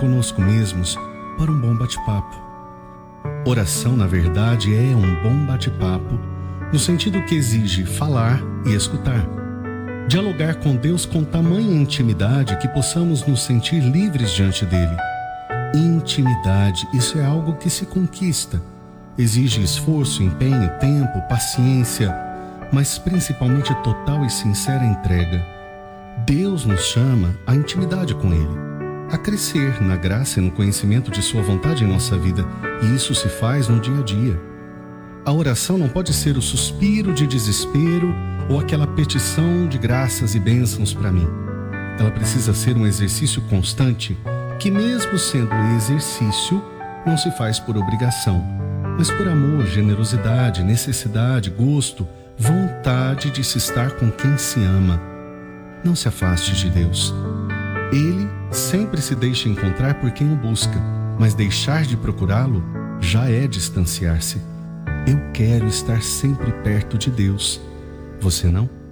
conosco mesmos para um bom bate-papo. Oração, na verdade, é um bom bate-papo, no sentido que exige falar e escutar. Dialogar com Deus com tamanha intimidade que possamos nos sentir livres diante dele. Intimidade, isso é algo que se conquista. Exige esforço, empenho, tempo, paciência, mas principalmente total e sincera entrega. Deus nos chama à intimidade com ele, a crescer na graça e no conhecimento de sua vontade em nossa vida, e isso se faz no dia a dia. A oração não pode ser o suspiro de desespero ou aquela petição de graças e bênçãos para mim. Ela precisa ser um exercício constante que, mesmo sendo exercício, não se faz por obrigação, mas por amor, generosidade, necessidade, gosto, vontade de se estar com quem se ama. Não se afaste de Deus. Ele sempre se deixa encontrar por quem o busca, mas deixar de procurá-lo já é distanciar-se. Eu quero estar sempre perto de Deus. Você não?